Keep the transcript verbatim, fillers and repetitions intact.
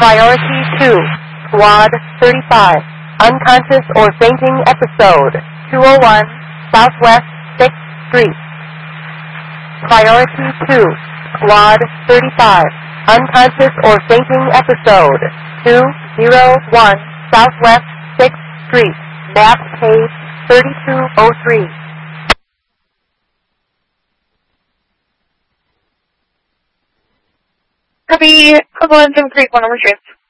Priority two, Squad thirty-five, unconscious or fainting episode, two oh one Southwest sixth Street. Priority two, Squad thirty-five, unconscious or fainting episode, two oh one Southwest sixth Street, map page thirty-two oh three. Copy, Equivalent of Creek, one number street.